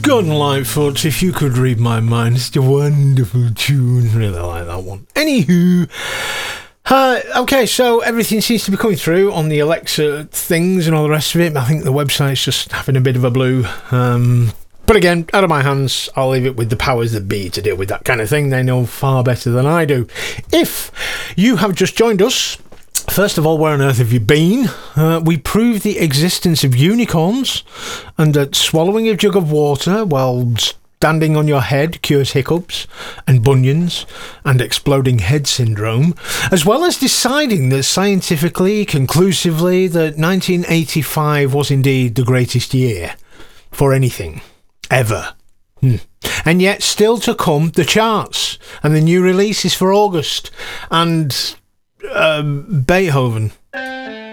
Gordon Lightfoot, If You Could Read My Mind. It's a wonderful tune. Really like that one. Anywho, okay, so everything seems to be coming through on the Alexa things and all the rest of it. I think the website's just having a bit of a blue. But again, out of my hands, I'll leave it with the powers that be to deal with that kind of thing. They know far better than I do. If you have just joined us, first of all, where on earth have you been? We proved the existence of unicorns, and that swallowing a jug of water while standing on your head cures hiccups and bunions and exploding head syndrome, as well as deciding that scientifically, conclusively, that 1985 was indeed the greatest year for anything, ever. And yet, still to come, the charts and the new releases for August, and Beethoven